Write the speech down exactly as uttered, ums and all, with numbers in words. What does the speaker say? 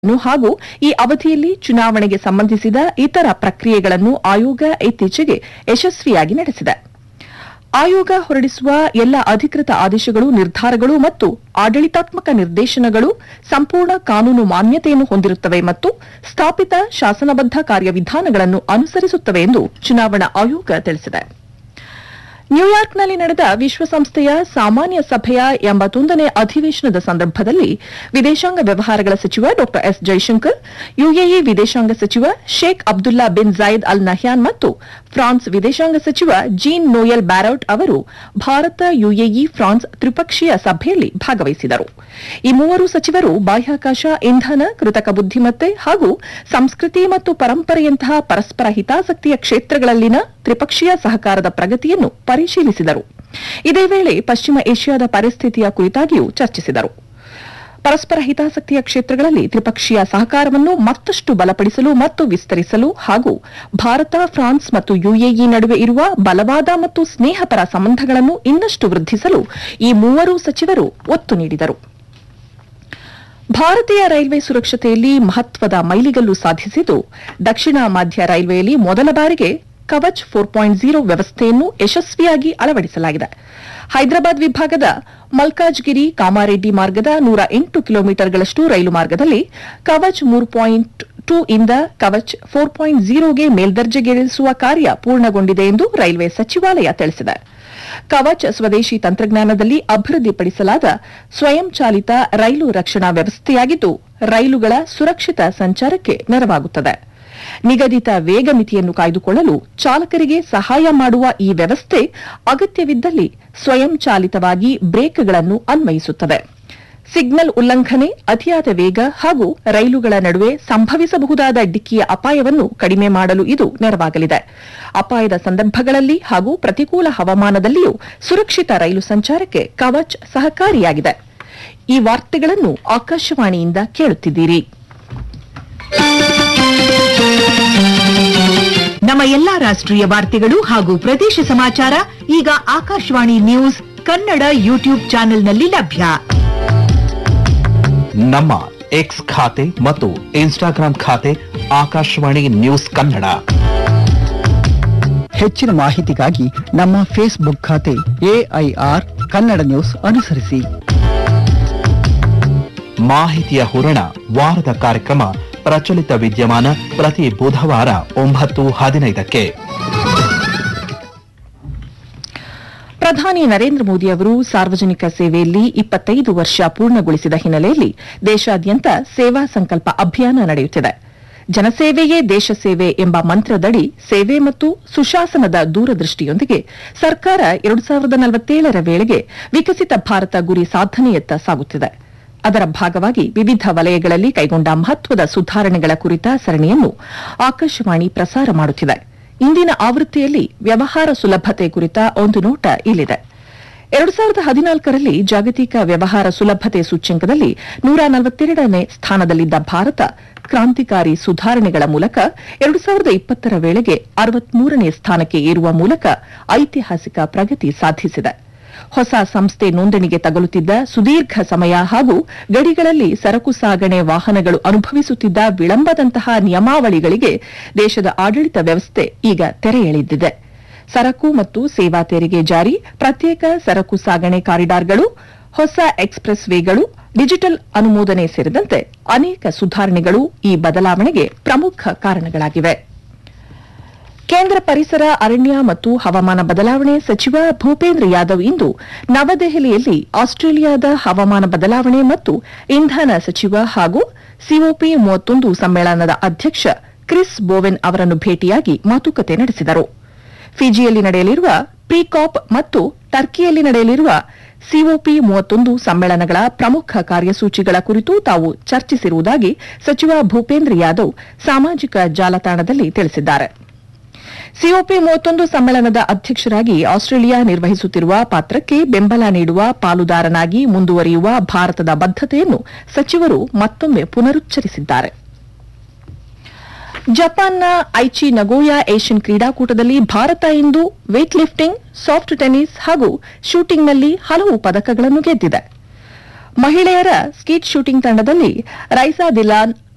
ಹಾಗೂ ಈ ಅವಧಿಯಲ್ಲಿ ಚುನಾವಣೆಗೆ ಸಂಬಂಧಿಸಿದ ಇತರ ಪ್ರಕ್ರಿಯೆಗಳನ್ನು ಆಯೋಗ ಇತ್ತೀಚೆಗೆ ಯಶಸ್ವಿಯಾಗಿ ನಡೆಸಿದೆ. ಆಯೋಗ ಹೊರಡಿಸುವ ಎಲ್ಲ ಅಧಿಕೃತ ಆದೇಶಗಳು, ನಿರ್ಧಾರಗಳು ಮತ್ತು ಆಡಳಿತಾತ್ಮಕ ನಿರ್ದೇಶನಗಳು ಸಂಪೂರ್ಣ ಕಾನೂನು ಮಾನ್ಯತೆಯನ್ನು ಹೊಂದಿರುತ್ತವೆ ಮತ್ತು ಸ್ಥಾಪಿತ ಶಾಸನಬದ್ಧ ಕಾರ್ಯವಿಧಾನಗಳನ್ನು ಅನುಸರಿಸುತ್ತವೆ ಎಂದು ಚುನಾವಣಾ ಆಯೋಗ ತಿಳಿಸಿದೆ. ನ್ಯೂಯಾರ್ಕ್ನಲ್ಲಿ ನಡೆದ ವಿಶ್ವಸಂಸ್ಥೆಯ ಸಾಮಾನ್ಯ ಸಭೆಯ ಎಂಬತ್ತೊಂದನೇ ಅಧಿವೇಶನದ ಸಂದರ್ಭದಲ್ಲಿ ವಿದೇಶಾಂಗ ವ್ಯವಹಾರಗಳ ಸಚಿವ ಡಾ ಎಸ್ ಜೈಶಂಕರ್, ಯುಎಇ ವಿದೇಶಾಂಗ ಸಚಿವ Sheikh Abdullah bin Zayed Al Nahyan ಮತ್ತು ಫ್ರಾನ್ಸ್ ವಿದೇಶಾಂಗ ಸಚಿವ ಜೀನ್ ನೋಯೆಲ್ ಬ್ಯಾರೌಟ್ ಅವರು ಭಾರತ ಯುಎಇ ಫ್ರಾನ್ಸ್ ತ್ರಿಪಕ್ಷೀಯ ಸಭೆಯಲ್ಲಿ ಭಾಗವಹಿಸಿದರು. ಈ ಮೂವರು ಸಚಿವರು ಬಾಹ್ಯಾಕಾಶ, ಇಂಧನ, ಕೃತಕ ಬುದ್ದಿಮತ್ತೆ ಹಾಗೂ ಸಂಸ್ಕೃತಿ ಮತ್ತು ಪರಂಪರೆಯಂತಹ ಪರಸ್ಪರ ಹಿತಾಸಕ್ತಿಯ ಕ್ಷೇತ್ರಗಳಲ್ಲಿನ ತ್ರಿಪಕ್ಷೀಯ ಸಹಕಾರದ ಪ್ರಗತಿಯನ್ನು ಪರಿಶೀಲಿಸಿದರು. ಇದೇ ವೇಳೆ ಪಶ್ಚಿಮ ಏಷ್ಯಾದ ಪರಿಸ್ಥಿತಿಯ ಕುರಿತಾಗಿಯೂ ಚರ್ಚಿಸಿದರು. ಪರಸ್ಪರ ಹಿತಾಸಕ್ತಿಯ ಕ್ಷೇತ್ರಗಳಲ್ಲಿ ತ್ರಿಪಕ್ಷೀಯ ಸಹಕಾರವನ್ನು ಮತ್ತಷ್ಟು ಬಲಪಡಿಸಲು ಮತ್ತು ವಿಸ್ತರಿಸಲು ಹಾಗೂ ಭಾರತ, ಫ್ರಾನ್ಸ್ ಮತ್ತು ಯುಎಇ ನಡುವೆ ಇರುವ ಬಲವಾದ ಮತ್ತು ಸ್ನೇಹಪರ ಸಂಬಂಧಗಳನ್ನು ಇನ್ನಷ್ಟು ವೃದ್ಧಿಸಲು ಈ ಮೂವರೂ ಸಚಿವರು ಒತ್ತು ನೀಡಿದರು. ಭಾರತೀಯ ರೈಲ್ವೆ ಸುರಕ್ಷತೆಯಲ್ಲಿ ಮಹತ್ವದ ಮೈಲಿಗಲ್ಲು ಸಾಧಿಸಿದ್ದು, ದಕ್ಷಿಣ ಮಧ್ಯ ರೈಲ್ವೆಯಲ್ಲಿ ಮೊದಲ ಬಾರಿಗೆ ಕವಚ್ ಫೋರ್ ಪಾಯಿಂಟ್ ಝೀರೋ ವ್ಯವಸ್ಥೆಯನ್ನು ಯಶಸ್ವಿಯಾಗಿ ಅಳವಡಿಸಲಾಗಿದೆ. ಹೈದರಾಬಾದ್ ವಿಭಾಗದ ಮಲ್ಕಾಜ್ಗಿರಿ ಕಾಮಾರೆಡ್ಡಿ ಮಾರ್ಗದ ನೂರ ಎಂಟು ಕಿಲೋಮೀಟರ್ಗಳಷ್ಟು ರೈಲು ಮಾರ್ಗದಲ್ಲಿ ಕವಚ್ ಮೂರು ಪಾಯಿಂಟ್ ಟೂ ಇಂದ ಕವಚ್ ಫೋರ್ ಪಾಯಿಂಟ್ ಝೀರೋಗೆ ಮೇಲ್ದರ್ಜೆಗೇರಿಸುವ ಕಾರ್ಯ ಪೂರ್ಣಗೊಂಡಿದೆ ಎಂದು ರೈಲ್ವೆ ಸಚಿವಾಲಯ ತಿಳಿಸಿದೆ. ಕವಚ್ ಸ್ವದೇಶಿ ತಂತ್ರಜ್ಞಾನದಲ್ಲಿ ಅಭಿವೃದ್ಧಿಪಡಿಸಲಾದ ಸ್ವಯಂ ಚಾಲಿತ ರೈಲು ರಕ್ಷಣಾ ವ್ಯವಸ್ಥೆಯಾಗಿದ್ದು, ರೈಲುಗಳ ಸುರಕ್ಷಿತ ಸಂಚಾರಕ್ಕೆ ನೆರವಾಗುತ್ತದೆ. ನಿಗದಿತ ವೇಗ ಮಿತಿಯನ್ನು ಕಾಯ್ದುಕೊಳ್ಳಲು ಚಾಲಕರಿಗೆ ಸಹಾಯ ಮಾಡುವ ಈ ವ್ಯವಸ್ಥೆ ಅಗತ್ಯವಿದ್ದಲ್ಲಿ ಸ್ವಯಂ ಚಾಲಿತವಾಗಿ ಬ್ರೇಕ್ಗಳನ್ನು ಅನ್ವಯಿಸುತ್ತದೆ. ಸಿಗ್ನಲ್ ಉಲ್ಲಂಘನೆ, ಅತಿಯಾದ ವೇಗ ಹಾಗೂ ರೈಲುಗಳ ನಡುವೆ ಸಂಭವಿಸಬಹುದಾದ ಡಿಕ್ಕಿಯ ಅಪಾಯವನ್ನು ಕಡಿಮೆ ಮಾಡಲು ಇದು ನೆರವಾಗಲಿದೆ. ಅಪಾಯದ ಸಂದರ್ಭಗಳಲ್ಲಿ ಹಾಗೂ ಪ್ರತಿಕೂಲ ಹವಾಮಾನದಲ್ಲಿಯೂ ಸುರಕ್ಷಿತ ರೈಲು ಸಂಚಾರಕ್ಕೆ ಕವಚ್ ಸಹಕಾರಿಯಾಗಿದೆ. ಈ ವಾರ್ತೆಗಳನ್ನು ಆಕಾಶವಾಣಿಯಿಂದ ಕೇಳುತ್ತಿದ್ದೀರಿ. ನಮ್ಮ ಎಲ್ಲಾ ರಾಷ್ಟ್ರೀಯ ವಾರ್ತೆಗಳು ಹಾಗೂ ಪ್ರದೇಶ ಸಮಾಚಾರ ಈಗ ಆಕಾಶವಾಣಿ ನ್ಯೂಸ್ ಕನ್ನಡ ಯೂಟ್ಯೂಬ್ ಚಾನೆಲ್ನಲ್ಲಿ ಲಭ್ಯ. ನಮ್ಮ ಎಕ್ಸ್ ಖಾತೆ ಮತ್ತು ಇನ್ಸ್ಟಾಗ್ರಾಂ ಖಾತೆ ಆಕಾಶವಾಣಿ ನ್ಯೂಸ್ ಕನ್ನಡ. ಹೆಚ್ಚಿನ ಮಾಹಿತಿಗಾಗಿ ನಮ್ಮ ಫೇಸ್ಬುಕ್ ಖಾತೆ ಎಐಆರ್ ಕನ್ನಡ ನ್ಯೂಸ್ ಅನುಸರಿಸಿ. ಮಾಹಿತಿಯ ಹೂರಣ, ವಾರದ ಕಾರ್ಯಕ್ರಮ ಪ್ರಚಲಿತ ವಿದ್ಯಮಾನ ಪ್ರತಿ ಬುಧವಾರ ಒಂಬತ್ತು ಹದಿನೈದಕ್ಕೆ. ಪ್ರಧಾನಿ ನರೇಂದ್ರ ಮೋದಿ ಅವರು ಸಾರ್ವಜನಿಕ ಸೇವೆಯಲ್ಲಿ ಇಪ್ಪತ್ತೈದು ವರ್ಷ ಪೂರ್ಣಗೊಳಿಸಿದ ಹಿನ್ನೆಲೆಯಲ್ಲಿ ದೇಶಾದ್ಯಂತ ಸೇವಾ ಸಂಕಲ್ಪ ಅಭಿಯಾನ ನಡೆಯುತ್ತಿದೆ. ಜನಸೇವೆಯೇ ದೇಶ ಸೇವೆ ಎಂಬ ಮಂತ್ರದಡಿ ಸೇವೆ ಮತ್ತು ಸುಶಾಸನದ ದೂರದೃಷ್ಟಿಯೊಂದಿಗೆ ಸರ್ಕಾರ ಎರಡು ಸಾವಿರದ ನಲವತ್ತೇಳರ ವೇಳೆಗೆ ವಿಕಸಿತ ಭಾರತ ಗುರಿ ಸಾಧನೆಯತ್ತ ಸಾಗುತ್ತಿದೆ. ಅದರ ಭಾಗವಾಗಿ ವಿವಿಧ ವಲಯಗಳಲ್ಲಿ ಕೈಗೊಂಡ ಮಹತ್ವದ ಸುಧಾರಣೆಗಳ ಕುರಿತ ಸರಣಿಯನ್ನು ಆಕಾಶವಾಣಿ ಪ್ರಸಾರ ಮಾಡುತ್ತಿದೆ. ಇಂದಿನ ಆವೃತ್ತಿಯಲ್ಲಿ ವ್ಯವಹಾರ ಸುಲಭತೆ ಕುರಿತ ಒಂದು ನೋಟ ಇಲ್ಲಿದೆ. ಎರಡು ಸಾವಿರದ ಹದಿನಾಲ್ಕರಲ್ಲಿ ಜಾಗತಿಕ ವ್ಯವಹಾರ ಸುಲಭತೆ ಸೂಚ್ಯಂಕದಲ್ಲಿ ನೂರ ನಲವತ್ತೆರಡನೇ ಸ್ಥಾನದಲ್ಲಿದ್ದ ಭಾರತ ಕ್ರಾಂತಿಕಾರಿ ಸುಧಾರಣೆಗಳ ಮೂಲಕ ಎರಡು ಸಾವಿರದ ಇಪ್ಪತ್ತರ ವೇಳೆಗೆ ಅರವತ್ಮೂರನೇ ಸ್ಥಾನಕ್ಕೆ ಏರುವ ಮೂಲಕ ಐತಿಹಾಸಿಕ ಪ್ರಗತಿ ಸಾಧಿಸಿದೆ. ಹೊಸ ಸಂಸ್ಥೆ ನೋಂದಣಿಗೆ ತಗಲುತ್ತಿದ್ದ ಸುದೀರ್ಘ ಸಮಯ ಹಾಗೂ ಗಡಿಗಳಲ್ಲಿ ಸರಕು ಸಾಗಣೆ ವಾಹನಗಳು ಅನುಭವಿಸುತ್ತಿದ್ದ ವಿಳಂಬದಂತಹ ನಿಯಮಾವಳಿಗಳಿಗೆ ದೇಶದ ಆಡಳಿತ ವ್ಯವಸ್ಥೆ ಈಗ ತೆರೆ ಎಳೆದಿದೆ. ಸರಕು ಮತ್ತು ಸೇವಾ ತೆರಿಗೆ ಜಾರಿ, ಪ್ರತ್ಯೇಕ ಸರಕು ಸಾಗಣೆ ಕಾರಿಡಾರ್ಗಳು, ಹೊಸ ಎಕ್ಸ್ಪ್ರೆಸ್ ವೇಗಳು, ಡಿಜಿಟಲ್ ಅನುಮೋದನೆ ಸೇರಿದಂತೆ ಅನೇಕ ಸುಧಾರಣೆಗಳು ಈ ಬದಲಾವಣೆಗೆ ಪ್ರಮುಖ ಕಾರಣಗಳಾಗಿವೆ. ಕೇಂದ್ರ ಪರಿಸರ, ಅರಣ್ಯ ಮತ್ತು ಹವಾಮಾನ ಬದಲಾವಣೆ ಸಚಿವ ಭೂಪೇಂದ್ರ ಯಾದವ್ ಇಂದು ನವದೆಹಲಿಯಲ್ಲಿ ಆಸ್ಟ್ರೇಲಿಯಾದ ಹವಾಮಾನ ಬದಲಾವಣೆ ಮತ್ತು ಇಂಧನ ಸಚಿವ ಹಾಗೂ ಸಿಒಪಿ ಮೂವತ್ತೊಂದು ಸಮ್ಮೇಳನದ ಅಧ್ಯಕ್ಷ ಕ್ರಿಸ್ ಬೋವೆನ್ ಅವರನ್ನು ಭೇಟಿಯಾಗಿ ಮಾತುಕತೆ ನಡೆಸಿದರು. ಫಿಜಿಯಲ್ಲಿ ನಡೆಯಲಿರುವ ಪ್ರಿಕಾಪ್ ಮತ್ತು ಟರ್ಕಿಯಲ್ಲಿ ನಡೆಯಲಿರುವ ಸಿಒಪಿ ಮೂವತ್ತೊಂದು ಸಮ್ಮೇಳನಗಳ ಪ್ರಮುಖ ಕಾರ್ಯಸೂಚಿಗಳ ಕುರಿತು ತಾವು ಚರ್ಚಿಸಿರುವುದಾಗಿ ಸಚಿವ ಭೂಪೇಂದ್ರ ಯಾದವ್ ಸಾಮಾಜಿಕ ಜಾಲತಾಣದಲ್ಲಿ ತಿಳಿಸಿದ್ದಾರೆ. ಸಿಒಪಿ ಮೂವತ್ತೊಂದು ಸಮ್ಮೇಳನದ ಅಧ್ಯಕ್ಷರಾಗಿ ಆಸ್ಟ್ರೇಲಿಯಾ ನಿರ್ವಹಿಸುತ್ತಿರುವ ಪಾತ್ರಕ್ಕೆ ಬೆಂಬಲ ನೀಡುವ ಪಾಲುದಾರನಾಗಿ ಮುಂದುವರಿಯುವ ಭಾರತದ ಬದ್ಧತೆಯನ್ನು ಸಚಿವರು ಮತ್ತೊಮ್ಮೆ ಪುನರುಚ್ಚರಿಸಿದ್ದಾರೆ. ಜಪಾನ್ನ ಐಚಿ ನಗೋಯಾ ಏಷ್ಯನ್ ಕ್ರೀಡಾಕೂಟದಲ್ಲಿ ಭಾರತ ಇಂದು ವೇಟ್ ಲಿಫ್ಟಿಂಗ್, ಸಾಫ್ಟ್ ಟೆನ್ನಿಸ್ ಹಾಗೂ ಶೂಟಿಂಗ್ನಲ್ಲಿ ಹಲವು ಪದಕಗಳನ್ನು ಗೆದ್ದಿದೆ. ಮಹಿಳೆಯರ ಸ್ಕೀಟ್ ಶೂಟಿಂಗ್ ತಂಡದಲ್ಲಿ ರೈಸಾ ದಿಲಾನ್